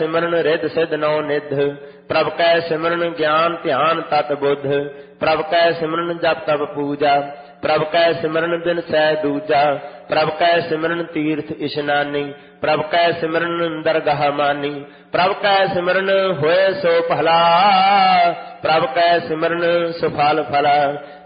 सिमरन rhythm सिद्ध नौ निध। प्रभ कै सिमरन ज्ञान ध्यान तत बुध। प्रभ कै सिमरन जप तप पूजा। प्रभ कै सिमरन दिन सै दूजा। प्रभ कै सिमरन तीर्थ इशनानी। प्रभ कै सिमरन दरगाह मानी। प्रभ कै सिमरन होए सो भला। प्रभ कै सिमरन सुफल फला।